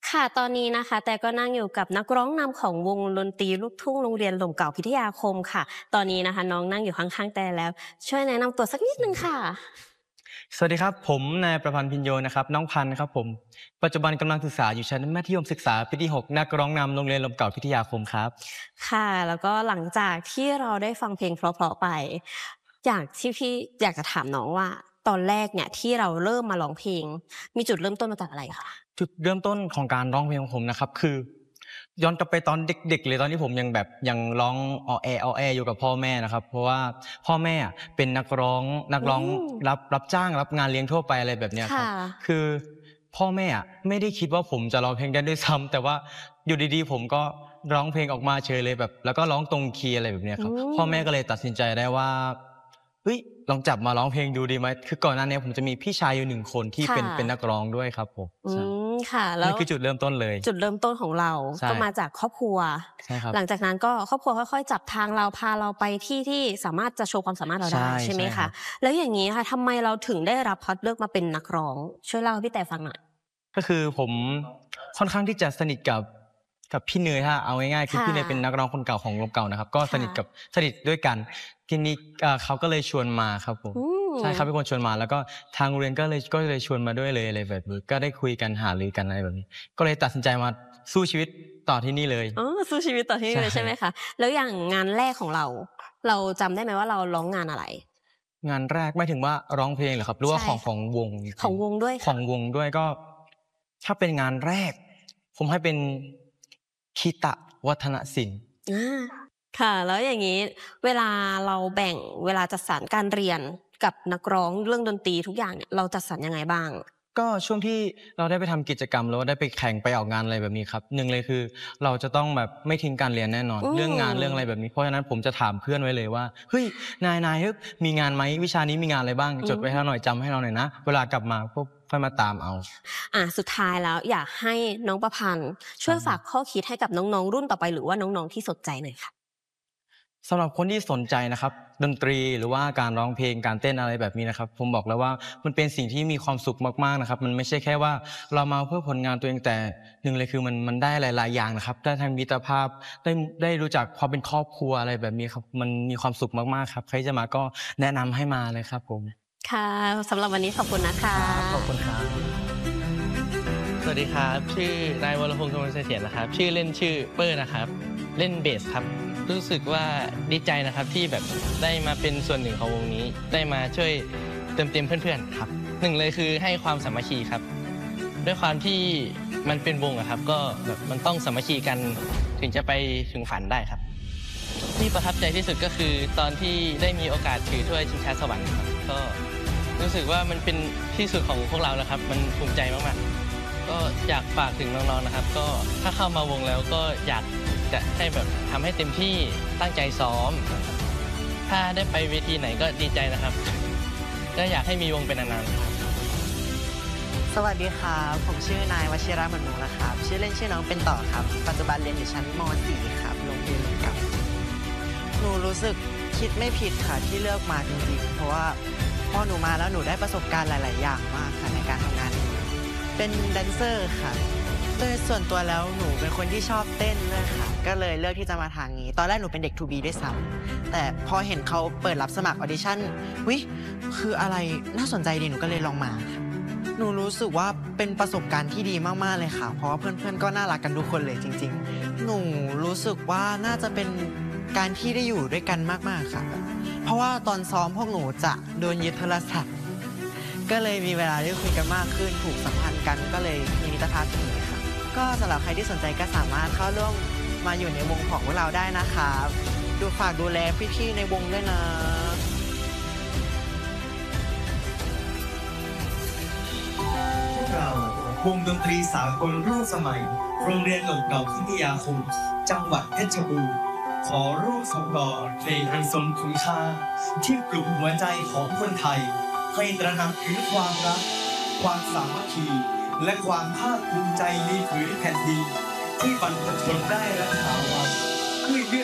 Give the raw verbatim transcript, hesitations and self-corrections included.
ค่ะตอนนี้นะคะแต่ก็นั่งอยู่กับนักร้องนำของวงดนตรีลูกทุ่งโรงเรียนหล่มเก่าพิทยาคมค่ะตอนนี้นะคะน้องนั่งอยู่ข้างๆแต่แล้วช่วยแนะนำตัวสักนิดนึงค่ะสวัสดีครับผมนายประพันธ์พินโยนะครับน้องพันธ์ครับผมปัจจุบันกำลังศึกษาอยู่ชั้นมัธยมศึกษาปีที่หกนักร้องนำโรงเรียนลมเก่าพิทยาคมครับค่ะแล้วก็หลังจากที่เราได้ฟังเพลงเพราะๆไปอยากที่พี่อยากจะถามน้องว่าตอนแรกเนี่ยที่เราเริ่มมาร้องเพลงมีจุดเริ่มต้นมาจากอะไรคะจุดเริ่มต้นของการร้องเพลงของผมนะครับคือย้อนกลับไปตอนเด็กๆเลยตอนที่ผมยังแบบยังร้องอ้อแอ้อแออยู่กับพ่อแม่นะครับเพราะว่าพ่อแม่เป็นนักร้องนักอืร้องมรับรับจ้างรับงานเลี้ยงทั่วไปอะไรแบบเนี้ยครัค่ะบคือพ่อแม่อะไม่ได้คิดว่าผมจะร้องเพลงได้ด้วยซ้ำแต่ว่าอยู่ดีๆผมก็ร้องเพลงออกมาเฉยเลยแบบแล้วก็ร้องตรงคีย์อะไรแบบเนี้ยอืครับพ่อมแม่ก็เลยตัดสินใจได้ว่าเฮ้ยลองจับมาร้องเพลงดูดีไหมคือก่อนหน้านี้ผมจะมีพี่ชายอยู่หนึ่งคนที่ค่ะเป็นเป็นนักร้องด้วยครับผมอืใช่มค่ะแล้วนั่นคือจุดเริ่มต้นเลยจุดเริ่มต้นของเราใช่ก็มาจากครอบครัวใช่ครับหลังจากนั้นก็ครอบครัวค่อยๆจับทางเราพาเราไปที่ที่สามารถจะโชว์ความสามารถเราได้ใช่ใช่ไหมคะใช่ครับแล้วอย่างงี้ค่ะทำไมเราถึงได้รับคัดเลือกมาเป็นนักร้องช่วยเล่าให้พี่แต่ฟังหน่อยก็คือผมค่อนข้างที่จะสนิทกับกับพี่เนยถ้าเอาง่ายๆคือค่ะพี่เนยเป็นนักร้องคนเก่าของวงเก่านะครับก็สนิทกับค่ะสนิทด้วยกันทีนี้เอ่อเขาก็เลยชวนมาครับผมอืมใช่เขาเป็นคนชวนมาแล้วก็ทางโรงเรียนก็เลยก็เลยชวนมาด้วยเลยอะไรแบบนี้ก็ได้คุยกันหารือกันอะไรแบบนี้ก็เลยตัดสินใจมาสู้ชีวิตต่อที่นี่เลยอ๋อสู้ชีวิตต่อที่นี่ใช่เลยใช่ไหมคะแล้วอย่างงานแรกของเราเราจำได้ไหมว่าเราร้องงานอะไรงานแรกหมายถึงว่าร้องเพลงเหรอครับหรือว่าใช่ของขค่ะองวงของวงด้วยค่ะของวงด้วยก็ถ้าเป็นงานแรกผมให้เป็นคีตะวัฒนศิลป์อาค่ะแล้วอย่างงี้เวลาเราแบ่งเวลาจัดสรรการเรียนกับนักร้องเรื่องดนตรีทุกอย่างเนี่ยเราจัดสรรยังไงบ้างก็ช่วงที่เราได้ไปทำกิจกรรมหรือว่าได้ไปแข่งไปออกงานอะไรแบบนี้ครับหนึ่งเลยคือเราจะต้องแบบไม่ทิ้งการเรียนแน่นอนอืเรื่องงานเรื่องอะไรมแบบนี้เพราะฉะนั้นผมจะถามเพื่อนไว้เลยว่าเฮ้ยนายนายเฮ้ยมีงานไหมวิชานี้มีงานอะไรบ้างอืจดไว้ให้เราหน่อยมจำให้เราหน่อยนะเวลากลับมาปุ๊บค่อยมาตามเอาอ่าสุดท้ายแล้วอยากให้น้องประพันธ์คช่วยฝากรับข้อคิดให้กับน้องๆรุ่นต่อไปหรือว่าน้องๆที่สนใจหน่อยค่ะสำหรับคนที่สนใจนะครับดนตรีหรือว่าการร้องเพลงการเต้นอะไรแบบนี้นะครับผมบอกแล้วว่ามันเป็นสิ่งที่มีความสุขมากๆนะครับมันไม่ใช่แค่ว่าเรามาเพื่อผลงานตัวเองแต่หนึ่งเลยคือมันมันได้หลายๆอย่างนะครับได้ทั้งมิตรภาพได้ได้รู้จักความเป็นครอบครัวอะไรแบบนี้ครับมันมีความสุขมากๆครับใครจะมาก็แนะนำให้มาเลยครับผมค่ะสำหรับวันนี้ขอบคุณนะคะครับขอบคุณครับสวัสดีครับชื่อนายวรพงศ์กมลเสถียรนะครับชื่อเล่นชื่อเปอร์นะครับเล่นเบสครับรู้สึกว่าดีใจนะครับที่แบบได้มาเป็นส่วนหนึ่งของวงนี้ได้มาช่วยเติมเต็มเพื่อนๆครับหนึ่งเลยคือให้ความสามัคคีครับด้วยความที่มันเป็นวงอะครับก็แบบมันต้องสามัคคีกันถึงจะไปถึงฝันได้ครับที่ประทับใจที่สุดก็คือตอนที่ได้มีโอกาสถือถ้วยชิงช้าสวรรค์ครับก็รู้สึกว่ามันเป็นที่สุดของพวกเราแล้วครับมันภูมิใจมากๆ ก็อยากฝากถึงน้องๆ นะครับก็ถ้าเข้ามาวงแล้วก็อยากจะให้แบบทำให้เต็มที่ตั้งใจซ้อมถ้าได้ไปเวทีไหนก็ดีใจนะครับก็อยากให้มีวงเป็นนานๆครับสวัสดีครับผมชื่อนายวชิระมนุนะครับชื่อเล่นชื่อน้องเป็นต่อครับปัจจุบันเรียนอยู่ชั้นม .สี่ ครับโรงเรียนเก่าหนูรู้สึกคิดไม่ผิดค่ะที่เลือกมาจริงๆเพราะว่าพอหนูมาแล้วหนูได้ประสบการณ์หลายๆอย่างมากค่ะในการทำงานเป็นแดนเซอร์ค่ะโดยส่วนตัวแล้วหนูเป็นคนที่ชอบเต้นด้วยค่ะก็เลยเลือกที่จะมาทางนี้ตอนแรกหนูเป็นเด็ก ทู บี ด้วยซ้ำแต่พอเห็นเขาเปิดรับสมัครออดิชั่นวิคืออะไรน่าสนใจดีหนูก็เลยลองมาค่ะหนูรู้สึกว่าเป็นประสบการณ์ที่ดีมากๆเลยค่ะเพราะว่าเพื่อนๆก็น่ารักกันทุกคนเลยจริงๆหนูรู้สึกว่าน่าจะเป็นการที่ได้อยู่ด้วยกันมากๆค่ะเพราะว่าตอนซ้อมพวกหนูจะโดนยึดโทรศัพท์ก็เลยมีเวลาได้คุยกันมากขึ้นผูกสัมพันธ์กันก็เลยมีมิตรภาพที่ดีค่ะก็สำหรับใครที่สนใจก็สามารถเข้าร่วมมาอยู่ในวงของพวกเราได้นะคะดูฝากดูแลพี่ๆในวงด้วยนะพวกเราวงดนตรีสากลร่วมสมัยโรงเรียนหล่มเก่าพิทยาคมจังหวัดเพชรบูรณ์ขอร่วมส่งต่อเพลงอันทรงคุณค่าที่ปลุกหัวใจของคนไทยให้ตระหนักถึงความรักความสามัคคีและความภาคภูมิใจในผืนแผ่นดินที่บรรพชนได้รักษาไว้ด้วยเลือด